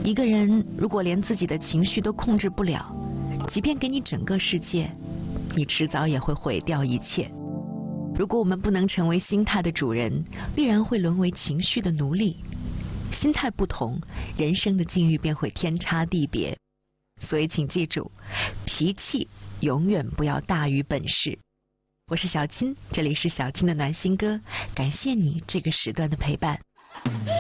一个人如果连自己的情绪都控制不了，即便给你整个世界，你迟早也会毁掉一切。如果我们不能成为心态的主人，必然会沦为情绪的奴隶。心态不同，人生的境遇便会天差地别。所以请记住，脾气永远不要大于本事。我是小金，这里是小金的暖心歌，感谢你这个时段的陪伴。